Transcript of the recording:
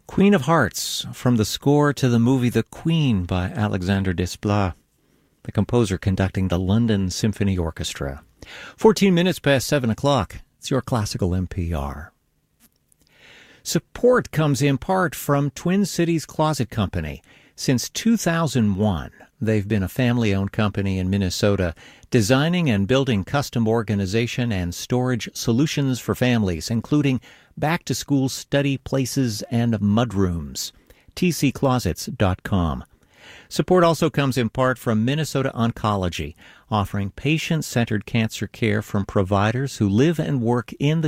Queen of Hearts, from the score to the movie The Queen by Alexander Desplat, the composer conducting the London Symphony Orchestra. 14 minutes past 7 o'clock. It's your classical NPR. Support comes in part from Twin Cities Closet Company. Since 2001, they've been a family-owned company in Minnesota, designing and building custom organization and storage solutions for families, including back-to-school study places and mudrooms. tcclosets.com. Support also comes in part from Minnesota Oncology, offering patient-centered cancer care from providers who live and work in the